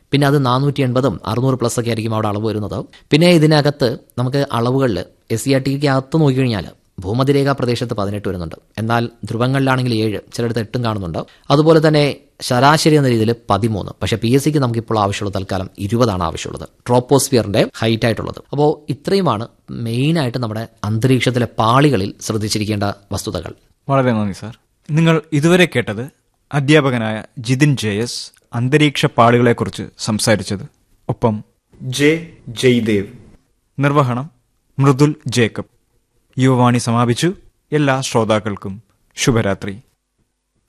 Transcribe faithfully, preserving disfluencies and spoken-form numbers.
പിന്നെ അത് നാനൂറ്റി എൺപതും അറുന്നൂറ് പ്ലസ് ഒക്കെ ആയിരിക്കും അവിടെ അളവ് വരുന്നത്. പിന്നെ ഇതിനകത്ത് നമുക്ക് അളവുകളിൽ എസ് സി ആർ ടിക്ക് അകത്ത് നോക്കിക്കഴിഞ്ഞാൽ ഭൂമധ്യരേഖാ പ്രദേശത്ത് പതിനെട്ട് വരുന്നുണ്ട്, എന്നാൽ ധ്രുവങ്ങളിലാണെങ്കിൽ ഏഴ്, ചിലയിടത്ത് എട്ടും കാണുന്നുണ്ട്. അതുപോലെ തന്നെ ശരാശരി എന്ന രീതിയിൽ പതിമൂന്ന്. പക്ഷേ പി എസ് സിക്ക് നമുക്കിപ്പോൾ ആവശ്യമുള്ളത് തൽക്കാലം ഇരുപതാണ് ആവശ്യമുള്ളത്, ട്രോപ്പോസ്ഫിയറിന്റെ ഹൈറ്റ് ആയിട്ടുള്ളത്. അപ്പോൾ ഇത്രയുമാണ് മെയിനായിട്ട് നമ്മുടെ അന്തരീക്ഷത്തിലെ പാളികളിൽ ശ്രദ്ധിച്ചിരിക്കേണ്ട വസ്തുതകൾ. വളരെ നന്ദി സാർ. നിങ്ങൾ ഇതുവരെ കേട്ടത് അധ്യാപകനായ ജിതിൻ ജെ എസ് അന്തരീക്ഷ പാളികളെക്കുറിച്ച് സംസാരിച്ചത്. ഒപ്പം ജെ ജയ്ദേവ്. നിർവഹണം മൃദുൽ ജേക്കബ്. യുവവാണി സമാപിച്ചു. എല്ലാ ശ്രോതാക്കൾക്കും ശുഭരാത്രി.